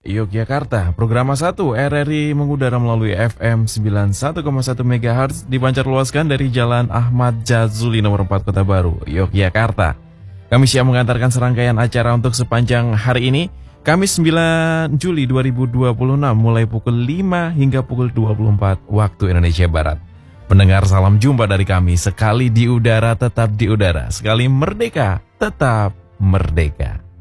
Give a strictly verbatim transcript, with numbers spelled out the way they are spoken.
Yogyakarta. Program satu R R I mengudara melalui F M sembilan puluh satu koma satu MHz dipancar luaskan dari Jalan Ahmad Jazuli nomor empat Kota Baru, Yogyakarta. Kami siap mengantarkan serangkaian acara untuk sepanjang hari ini, Kamis sembilan Juli dua ribu dua puluh enam mulai pukul lima hingga pukul dua puluh empat waktu Indonesia Barat. Pendengar, salam jumpa dari kami. Sekali di udara tetap di udara, sekali merdeka tetap merdeka.